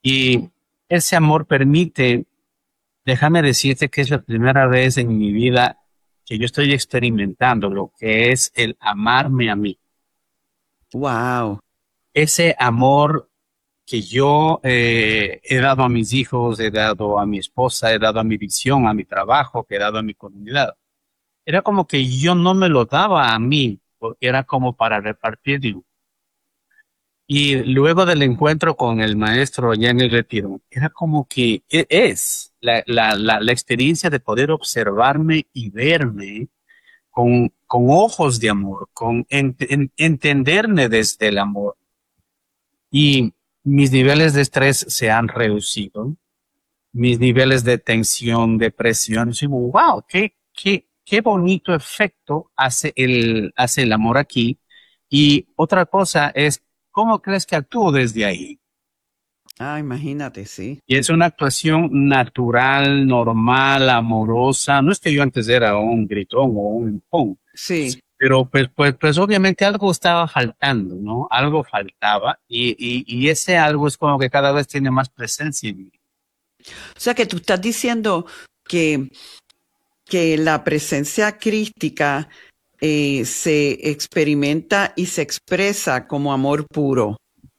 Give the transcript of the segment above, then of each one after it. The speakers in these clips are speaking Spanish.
Y ese amor permite, déjame decirte que es la primera vez en mi vida que yo estoy experimentando lo que es el amarme a mí. Wow. Ese amor que yo he dado a mis hijos, he dado a mi esposa, he dado a mi visión, a mi trabajo, que he dado a mi comunidad. Era como que yo no me lo daba a mí, porque era como para repartirlo. Y luego del encuentro con el maestro ya en el retiro, era como que es la experiencia de poder observarme y verme con ojos de amor, con entenderme desde el amor. Y mis niveles de estrés se han reducido, mis niveles de tensión, depresión. Y digo, wow, qué bonito efecto hace el amor aquí. Y otra cosa es, ¿cómo crees que actúo desde ahí? Ah, imagínate, sí. Y es una actuación natural, normal, amorosa. No es que yo antes era un gritón o un empón, Sí. pero pues obviamente algo estaba faltando, ¿no? Algo faltaba y ese algo es como que cada vez tiene más presencia en mí. O sea que tú estás diciendo que, que la presencia crística se experimenta y se expresa como amor puro.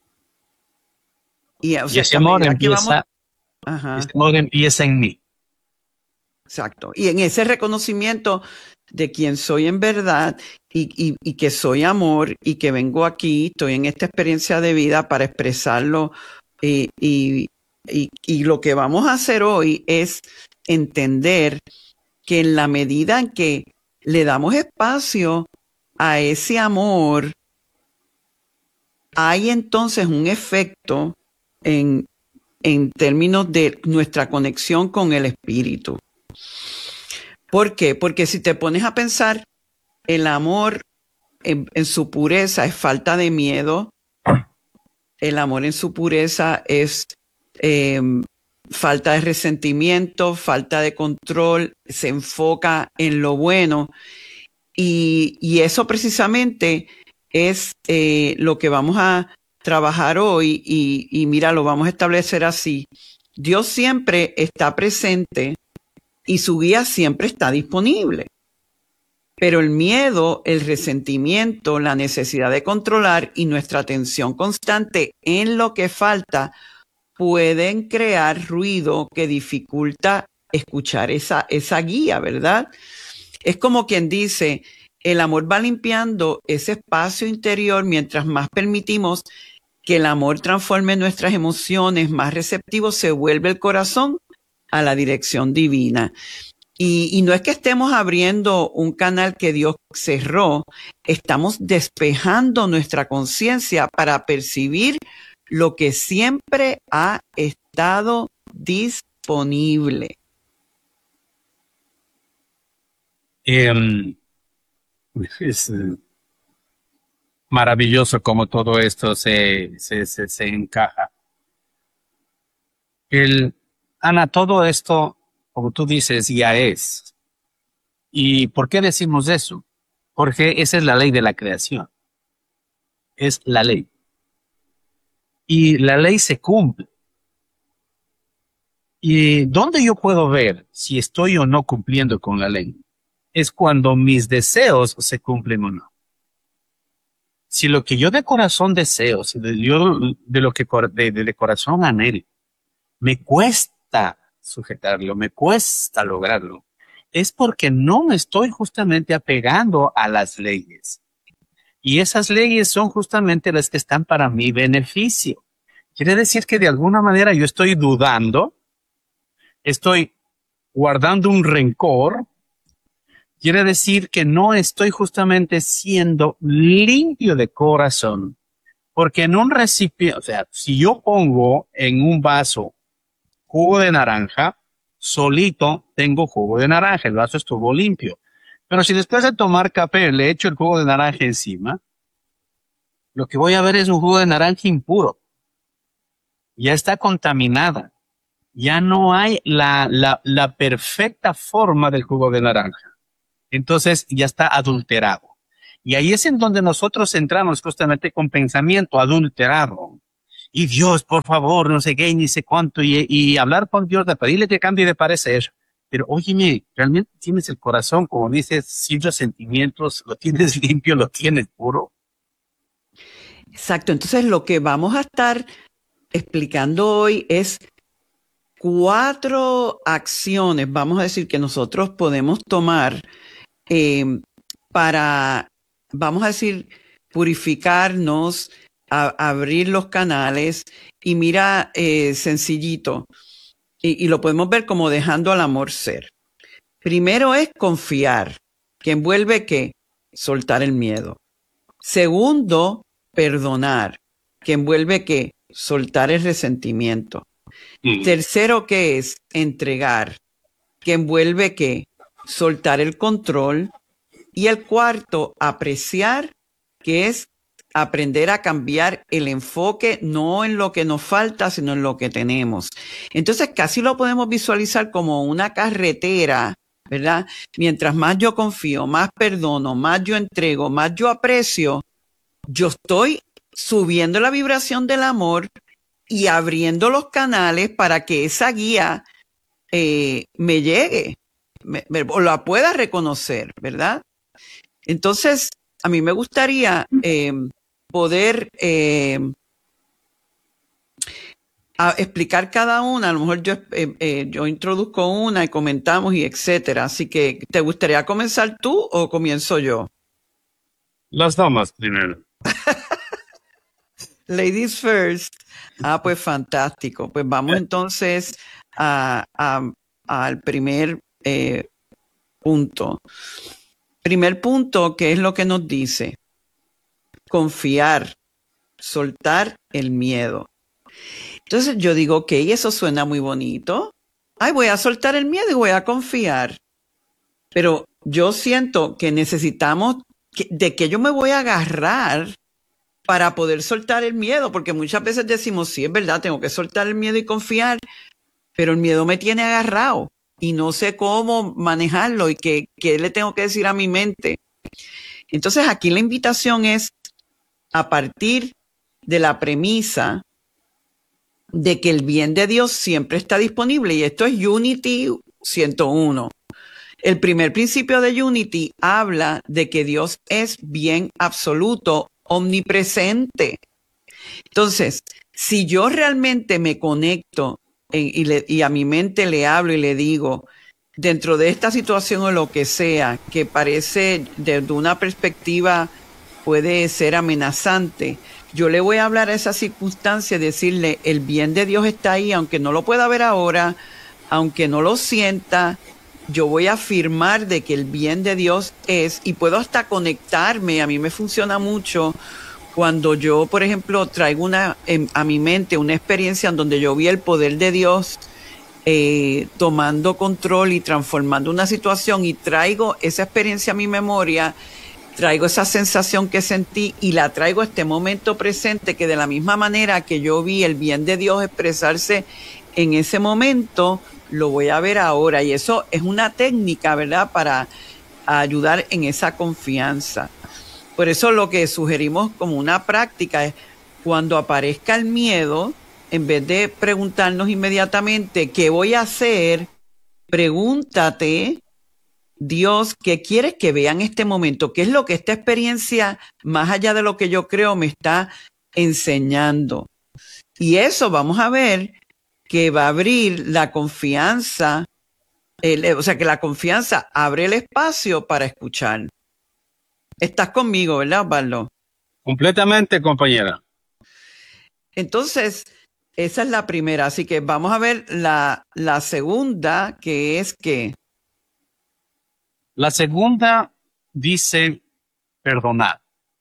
Y o Y sea ese que a amor medida que vamos, empieza, ese ajá, amor empieza en mí. exacto. Y en ese reconocimiento de quién soy en verdad y que soy amor y que vengo aquí, estoy en esta experiencia de vida para expresarlo y, y, y lo que vamos a hacer hoy es entender que en la medida en que le damos espacio a ese amor, hay entonces un efecto en, en términos de nuestra conexión con el espíritu. ¿Por qué? Porque si te pones a pensar, el amor en su pureza es falta de miedo, el amor en su pureza es eh, falta de resentimiento, falta de control, se enfoca en lo bueno y eso precisamente es lo que vamos a trabajar hoy y mira, lo vamos a establecer así. Dios siempre está presente y su guía siempre está disponible. Pero el miedo, el resentimiento, la necesidad de controlar y nuestra atención constante en lo que falta pueden crear ruido que dificulta escuchar esa guía, ¿verdad? Es como quien dice, el amor va limpiando ese espacio interior mientras más permitimos que el amor transforme nuestras emociones, más receptivo se vuelve el corazón a la dirección divina. Y no es que estemos abriendo un canal que Dios cerró, estamos despejando nuestra conciencia para percibir lo que siempre ha estado disponible. Eh, es maravilloso cómo todo esto se encaja. El, Ana, todo esto, como tú dices, ya es. ¿Y por qué decimos eso? Porque esa es la ley de la creación. Es la ley. Y la ley se cumple. ¿Y dónde yo puedo ver si estoy o no cumpliendo con la ley? Es cuando mis deseos se cumplen o no. Si lo que yo de corazón deseo, si yo de lo que de corazón anhelo, me cuesta sujetarlo, me cuesta lograrlo, es porque no me estoy justamente apegando a las leyes. Y esas leyes son justamente las que están para mi beneficio. Quiere decir que de alguna manera yo estoy dudando, estoy guardando un rencor, quiere decir que no estoy justamente siendo limpio de corazón. Porque en un recipiente, o sea, si yo pongo en un vaso jugo de naranja, solito tengo jugo de naranja, el vaso estuvo limpio. Pero si después de tomar café le echo el jugo de naranja encima, lo que voy a ver es un jugo de naranja impuro. Ya está contaminada. Ya no hay la perfecta forma del jugo de naranja. Entonces ya está adulterado. Y ahí es en donde nosotros entramos justamente con pensamiento adulterado. y Dios, por favor, no sé qué, ni sé cuánto, y hablar con Dios, de pedirle que cambie de parecer. Pero óyeme, realmente tienes el corazón, como dices, sin resentimientos, lo tienes limpio, lo tienes puro. Exacto. Entonces, lo que vamos a estar explicando hoy es 4 acciones, vamos a decir, que nosotros podemos tomar para, vamos a decir, purificarnos, abrir los canales y mira, sencillito, y lo podemos ver como dejando al amor ser. Primero es confiar, que envuelve ¿qué? Soltar el miedo. Segundo, perdonar, que envuelve ¿qué? Soltar el resentimiento. Tercero, ¿qué es? Entregar, que envuelve ¿qué? Soltar el control. Y el cuarto, apreciar, que es aprender a cambiar el enfoque, no en lo que nos falta, sino en lo que tenemos. Entonces, casi lo podemos visualizar como una carretera, ¿verdad? Mientras más yo confío, más perdono, más yo entrego, más yo aprecio, yo estoy subiendo la vibración del amor y abriendo los canales para que esa guía me llegue, o la pueda reconocer, ¿verdad? Entonces, a mí me gustaría poder explicar cada una. A lo mejor yo introduzco una y comentamos y etcétera. Así que, ¿te gustaría comenzar tú o comienzo yo? Las damas primero. Ladies first. Ah, pues fantástico. Pues vamos entonces al primer punto. Primer punto, ¿qué es lo que nos dice? Confiar, soltar el miedo. Entonces yo digo, ok, eso suena muy bonito. Ay, voy a soltar el miedo y voy a confiar. Pero yo siento que necesitamos de que yo me voy a agarrar para poder soltar el miedo, porque muchas veces decimos, sí, es verdad, tengo que soltar el miedo y confiar, pero el miedo me tiene agarrado y no sé cómo manejarlo y qué le tengo que decir a mi mente. Entonces aquí la invitación es a partir de la premisa de que el bien de Dios siempre está disponible, y esto es Unity 101. El primer principio de Unity habla de que Dios es bien absoluto, omnipresente. Entonces, si yo realmente me conecto y a mi mente le hablo y le digo, dentro de esta situación o lo que sea, que parece desde una perspectiva puede ser amenazante, yo le voy a hablar a esa circunstancia y decirle, el bien de Dios está ahí, aunque no lo pueda ver ahora, aunque no lo sienta, yo voy a afirmar de que el bien de Dios es, y puedo hasta conectarme. A mí me funciona mucho cuando yo, por ejemplo, traigo a mi mente una experiencia en donde yo vi el poder de Dios tomando control y transformando una situación, y traigo esa experiencia a mi memoria, traigo esa sensación que sentí y la traigo a este momento presente, que de la misma manera que yo vi el bien de Dios expresarse en ese momento, lo voy a ver ahora. Y eso es una técnica, ¿verdad?, para ayudar en esa confianza. Por eso lo que sugerimos como una práctica es, cuando aparezca el miedo, en vez de preguntarnos inmediatamente qué voy a hacer, pregúntate, Dios, ¿qué quieres que vea en este momento? ¿Qué es lo que esta experiencia, más allá de lo que yo creo, me está enseñando? Y eso vamos a ver que va a abrir la confianza, o sea, que la confianza abre el espacio para escuchar. Estás conmigo, ¿verdad, Osvaldo? Completamente, compañera. Entonces, esa es la primera. Así que vamos a ver la segunda, que es que... La segunda dice perdonar.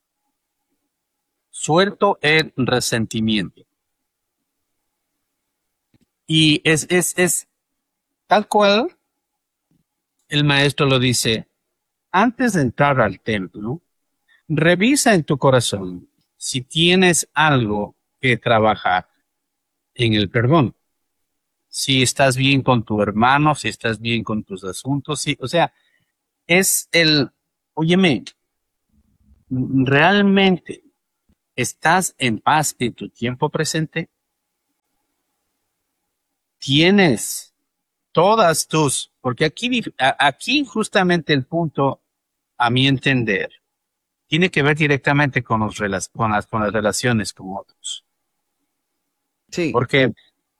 Suelto el resentimiento. Y es tal cual el maestro lo dice. Antes de entrar al templo, revisa en tu corazón si tienes algo que trabajar en el perdón. Si estás bien con tu hermano, si estás bien con tus asuntos, sí, o sea, óyeme, realmente ¿Estás en paz en tu tiempo presente? ¿Tienes todas porque aquí justamente el punto, a mi entender, tiene que ver directamente con con las relaciones con otros. Sí, Porque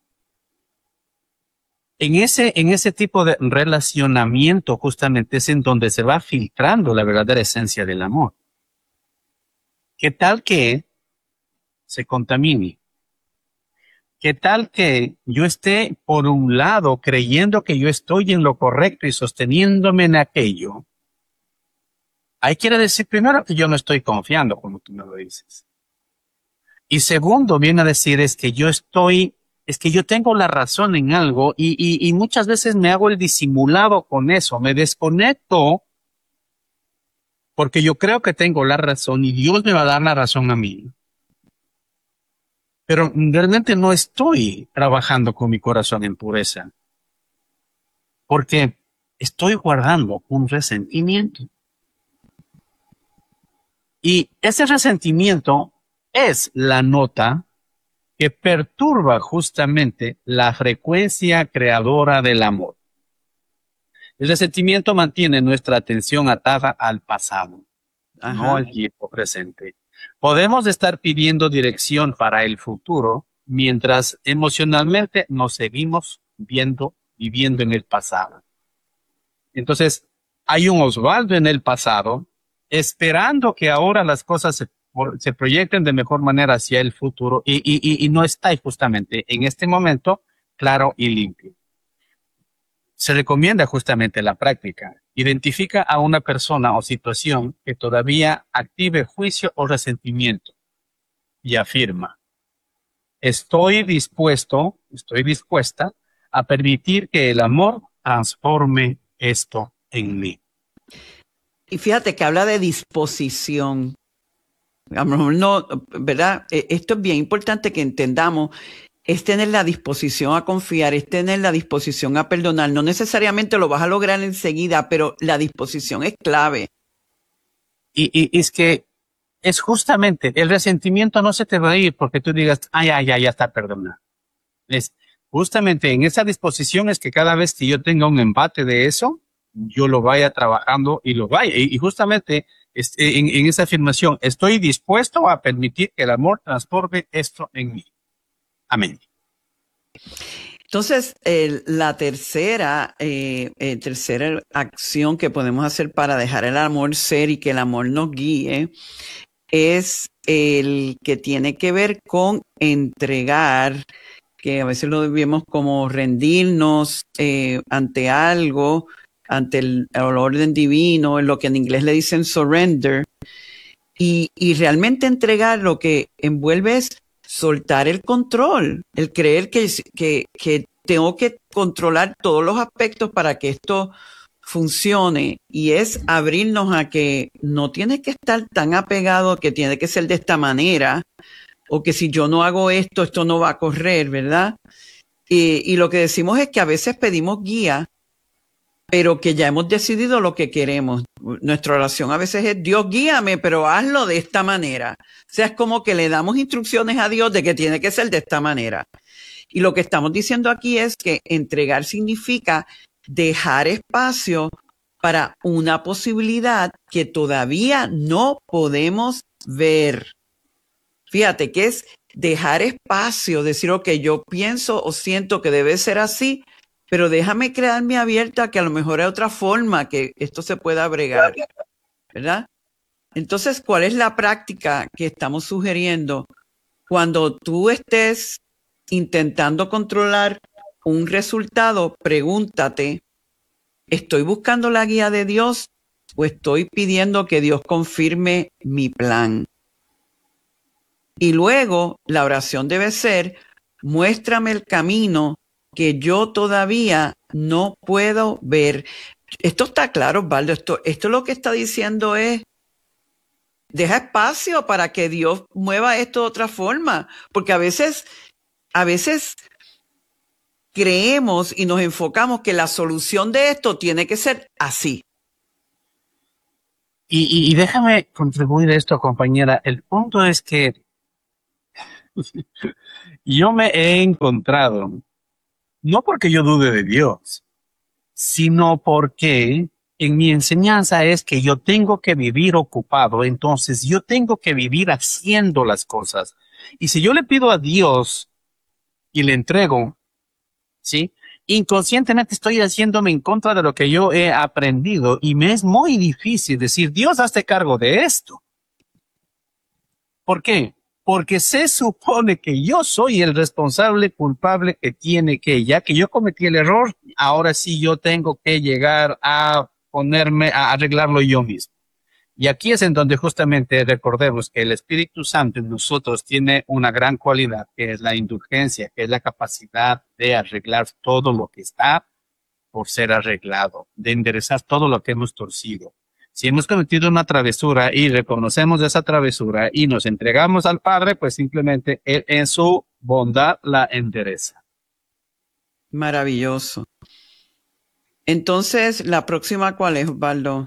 en ese tipo de relacionamiento justamente es en donde se va filtrando la verdadera esencia del amor. ¿Qué tal que se contamine? ¿Qué tal que yo esté, por un lado, creyendo que yo estoy en lo correcto y sosteniéndome en aquello? Ahí quiere decir primero que yo no estoy confiando, como tú me lo dices. Y segundo, viene a decir es que yo tengo la razón en algo y muchas veces me hago el disimulado con eso, me desconecto porque yo creo que tengo la razón y Dios me va a dar la razón a mí. Pero realmente no estoy trabajando con mi corazón en pureza porque estoy guardando un resentimiento. Y ese resentimiento es la nota que perturba justamente la frecuencia creadora del amor. El resentimiento mantiene nuestra atención atada al pasado, no ajá. al tiempo presente. Podemos estar pidiendo dirección para el futuro mientras emocionalmente nos seguimos viviendo en el pasado. Entonces, hay un Osvaldo en el pasado esperando que ahora las cosas se proyecten de mejor manera hacia el futuro y no está justamente en este momento claro y limpio. Se recomienda justamente la práctica. Identifica a una persona o situación que todavía active juicio o resentimiento y afirma, estoy dispuesta a permitir que el amor transforme esto en mí. Y fíjate que habla de disposición. A lo mejor no, ¿verdad? Esto es bien importante que entendamos. Es tener la disposición a confiar, es tener la disposición a perdonar. No necesariamente lo vas a lograr enseguida, pero la disposición es clave. Y es que es justamente el resentimiento no se te va a ir porque tú digas, ya está perdonado. Es justamente en esa disposición es que cada vez que yo tenga un embate de eso, yo lo vaya trabajando y lo vaya. Y justamente en esa afirmación, estoy dispuesto a permitir que el amor transforme esto en mí. Amén. Entonces, la tercera acción que podemos hacer para dejar el amor ser y que el amor nos guíe es el que tiene que ver con entregar, que a veces lo vemos como rendirnos ante algo, ante el orden divino, en lo que en inglés le dicen surrender, y realmente entregar lo que envuelve es soltar el control, el creer que tengo que controlar todos los aspectos para que esto funcione, y es abrirnos a que no tienes que estar tan apegado que tiene que ser de esta manera, o que si yo no hago esto, esto no va a correr, ¿verdad? Y lo que decimos es que a veces pedimos guía, pero que ya hemos decidido lo que queremos. Nuestra oración a veces es, Dios guíame, pero hazlo de esta manera. O sea, es como que le damos instrucciones a Dios de que tiene que ser de esta manera. Y lo que estamos diciendo aquí es que entregar significa dejar espacio para una posibilidad que todavía no podemos ver. Fíjate que es dejar espacio, decir, ok, yo pienso o siento que debe ser así, pero déjame quedarme abierta que a lo mejor hay otra forma que esto se pueda bregar, ¿verdad? Entonces, ¿cuál es la práctica que estamos sugiriendo? Cuando tú estés intentando controlar un resultado, pregúntate, ¿estoy buscando la guía de Dios o estoy pidiendo que Dios confirme mi plan? Y luego la oración debe ser, muéstrame el camino que yo todavía no puedo ver. Esto está claro, Osvaldo. Esto lo que está diciendo es, deja espacio para que Dios mueva esto de otra forma. Porque a veces creemos y nos enfocamos que la solución de esto tiene que ser así. Y déjame contribuir a esto, compañera. El punto es que Yo me he encontrado, no porque yo dude de Dios, sino porque en mi enseñanza es que yo tengo que vivir ocupado, entonces yo tengo que vivir haciendo las cosas. Y si yo le pido a Dios y le entrego, ¿sí? Inconscientemente estoy haciéndome en contra de lo que yo he aprendido y me es muy difícil decir, Dios, hazte cargo de esto. ¿Por qué? Porque se supone que yo soy el responsable culpable que tiene que, ya que yo cometí el error, ahora sí yo tengo que llegar a ponerme a arreglarlo yo mismo. Y aquí es en donde justamente recordemos que el Espíritu Santo en nosotros tiene una gran cualidad, que es la indulgencia, que es la capacidad de arreglar todo lo que está por ser arreglado, de enderezar todo lo que hemos torcido. Si hemos cometido una travesura y reconocemos esa travesura y nos entregamos al Padre, pues simplemente Él en su bondad la endereza. Maravilloso. Entonces, ¿la próxima cuál es, Osvaldo?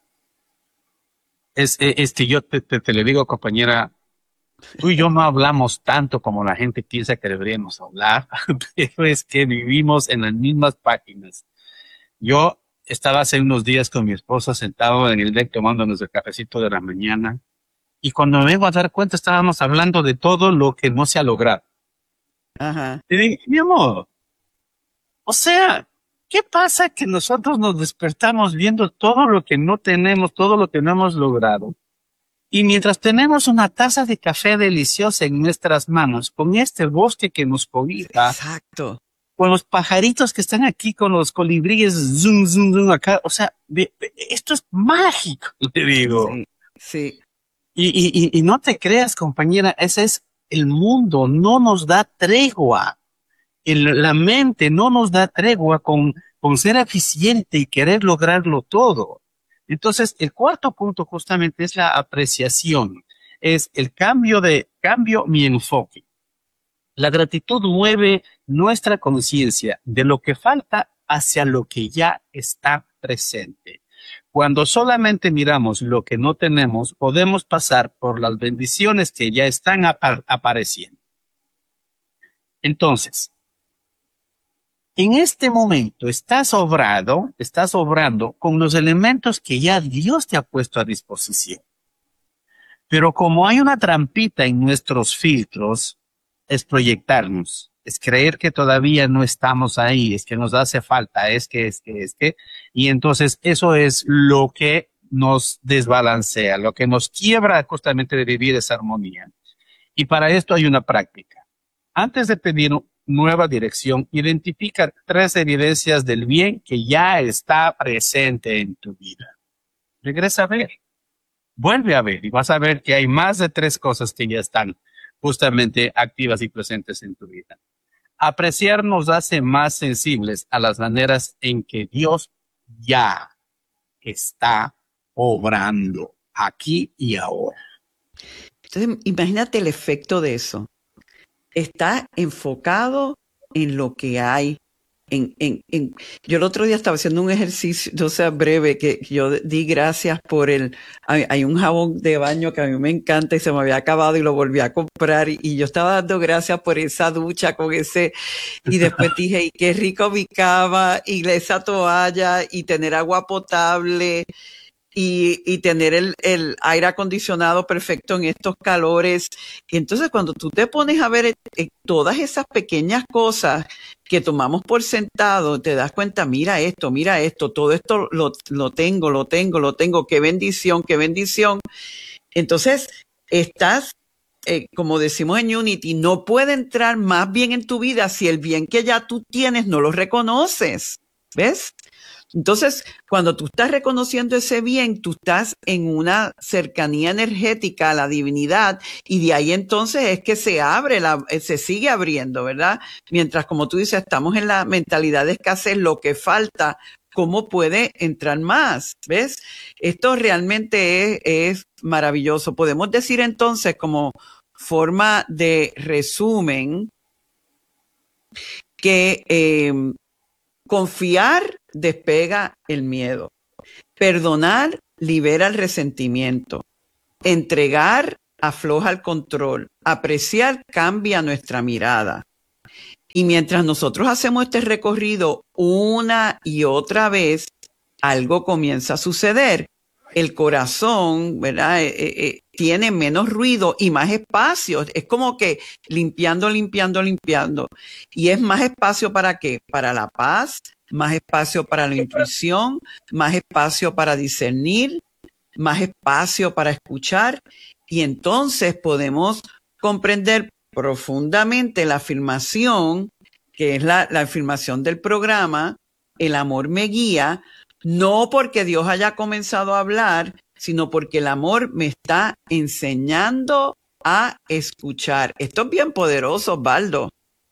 Yo te le digo, compañera, tú y yo no hablamos tanto como la gente piensa que deberíamos hablar, pero es que vivimos en las mismas páginas. Yo estaba hace unos días con mi esposa sentado en el deck tomándonos el cafecito de la mañana y cuando me vengo a dar cuenta estábamos hablando de todo lo que no se ha logrado. Ajá. Y dije, mi amor, o sea, ¿qué pasa que nosotros nos despertamos viendo todo lo que no tenemos, todo lo que no hemos logrado? Y mientras tenemos una taza de café deliciosa en nuestras manos, con este bosque que nos cobija, Exacto. con los pajaritos que están aquí, con los colibríes, zoom, zoom, zoom, acá, o sea, esto es mágico, te digo. Sí, sí. Y no te creas, compañera, ese es el mundo, no nos da tregua. La mente no nos da tregua con ser eficiente y querer lograrlo todo. Entonces, el cuarto punto justamente es la apreciación, es el cambio mi enfoque. La gratitud mueve nuestra conciencia de lo que falta hacia lo que ya está presente. Cuando solamente miramos lo que no tenemos, podemos pasar por las bendiciones que ya están apareciendo. Entonces, en este momento estás obrando con los elementos que ya Dios te ha puesto a disposición. Pero como hay una trampita en nuestros filtros, es proyectarnos, es creer que todavía no estamos ahí, es que nos hace falta, y entonces eso es lo que nos desbalancea, lo que nos quiebra justamente de vivir esa armonía. Y para esto hay una práctica. Antes de pedir nueva dirección, identifica 3 evidencias del bien que ya está presente en tu vida. Regresa a ver. Vuelve a ver y vas a ver que hay más de 3 cosas que ya están justamente activas y presentes en tu vida. Apreciar nos hace más sensibles a las maneras en que Dios ya está obrando aquí y ahora. Entonces, imagínate el efecto de eso. Está enfocado en lo que hay. Yo el otro día estaba haciendo un ejercicio, o sea, breve, que yo di gracias por hay un jabón de baño que a mí me encanta y se me había acabado y lo volví a comprar y yo estaba dando gracias por esa ducha con y después dije, y qué rico mi cama y esa toalla y tener agua potable. Y tener el aire acondicionado perfecto en estos calores. Y entonces cuando tú te pones a ver todas esas pequeñas cosas que tomamos por sentado, te das cuenta, mira esto, todo esto lo tengo, qué bendición, qué bendición. Entonces estás, como decimos en Unity, no puede entrar más bien en tu vida si el bien que ya tú tienes no lo reconoces. ¿Ves? Entonces, cuando tú estás reconociendo ese bien, tú estás en una cercanía energética a la divinidad y de ahí entonces es que se abre, se sigue abriendo, ¿verdad? Mientras, como tú dices, estamos en la mentalidad de escasez, lo que falta, ¿cómo puede entrar más? ¿Ves? Esto realmente es maravilloso. Podemos decir entonces como forma de resumen que confiar despega el miedo. Perdonar libera el resentimiento. Entregar afloja el control. Apreciar cambia nuestra mirada. Y mientras nosotros hacemos este recorrido una y otra vez, algo comienza a suceder. El corazón, ¿verdad? Tiene menos ruido y más espacio. Es como que limpiando. Y es más espacio ¿para qué? Para la paz, más espacio para la intuición, más espacio para discernir, más espacio para escuchar. Y entonces podemos comprender profundamente la afirmación, que es la afirmación del programa, el amor me guía, no porque Dios haya comenzado a hablar, sino porque el amor me está enseñando a escuchar. Esto es bien poderoso, Osvaldo.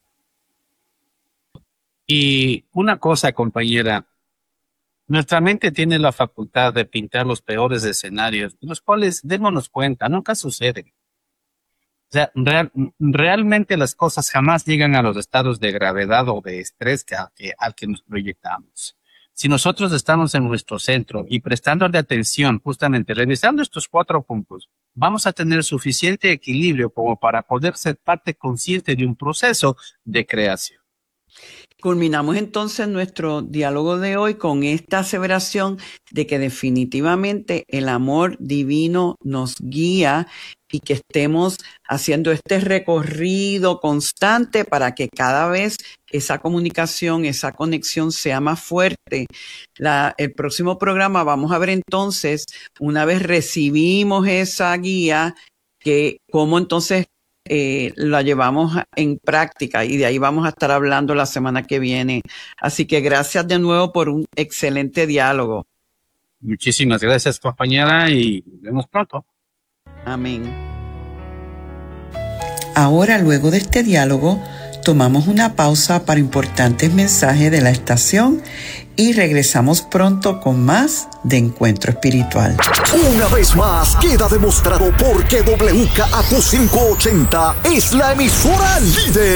Y una cosa, compañera, nuestra mente tiene la facultad de pintar los peores escenarios, los cuales, démonos cuenta, nunca suceden. O sea, realmente las cosas jamás llegan a los estados de gravedad o de estrés al que nos proyectamos. Si nosotros estamos en nuestro centro y prestándole atención, justamente revisando estos 4 puntos, vamos a tener suficiente equilibrio como para poder ser parte consciente de un proceso de creación. Culminamos entonces nuestro diálogo de hoy con esta aseveración de que definitivamente el amor divino nos guía y que estemos haciendo este recorrido constante para que cada vez esa comunicación, esa conexión sea más fuerte. El próximo programa vamos a ver entonces, una vez recibimos esa guía, que cómo entonces la llevamos en práctica, y de ahí vamos a estar hablando la semana que viene. Así que gracias de nuevo por un excelente diálogo. Muchísimas gracias, compañera, y nos vemos pronto. Amén. Ahora, luego de este diálogo, tomamos una pausa para importantes mensajes de la estación y regresamos pronto con más de Encuentro Espiritual. Una vez más, queda demostrado por qué WKAQ 580 es la emisora líder.